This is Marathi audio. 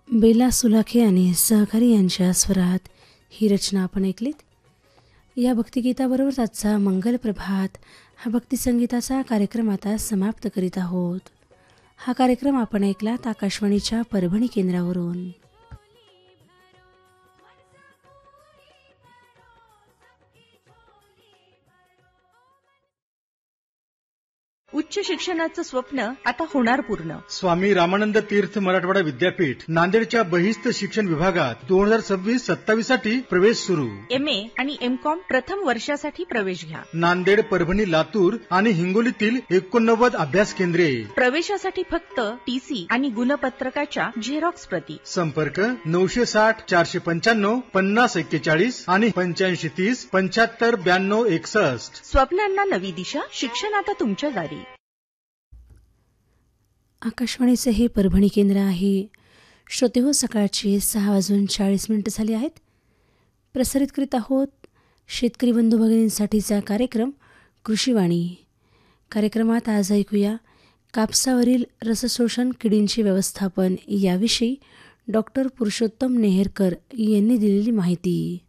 बेला सुलाखे आणि सहकारी यांच्या स्वरात ही रचना आपण ऐकलीत. या भक्तिगीताबरोबर आजचा मंगल प्रभात हा भक्तिसंगीताचा कार्यक्रम आता समाप्त करीत आहोत. हा कार्यक्रम आपण ऐकलात आकाशवाणीच्या परभणी केंद्रावरून. उच्च शिक्षणाचं स्वप्न आता होणार पूर्ण. स्वामी रामानंद तीर्थ मराठवाडा विद्यापीठ नांदेडच्या बहिस्त शिक्षण विभागात 2026-27 साठी प्रवेश सुरू. MA आणि MCOM प्रथम वर्षासाठी प्रवेश घ्या. नांदेड, परभणी, लातूर आणि हिंगोलीतील 89 अभ्यास केंद्रे. प्रवेशासाठी फक्त TC आणि गुणपत्रकाच्या झेरॉक्स प्रती. संपर्क 960 495 5041 आणि 8530 75 92 61. स्वप्नांना नवी दिशा. शिक्षण आता तुमच्या दारी. आकाशवाणीचे हे परभणी केंद्र आहे. श्रोते हो, सकाळचे 6:40 झाले आहेत. प्रसारित करीत आहोत शेतकरी बंधू भगिनींसाठीचा कार्यक्रम कृषीवाणी. कार्यक्रमात आज ऐकूया कापसावरील रसशोषण किडींचे व्यवस्थापन याविषयी डॉक्टर पुरुषोत्तम नेहरकर यांनी दिलेली माहिती.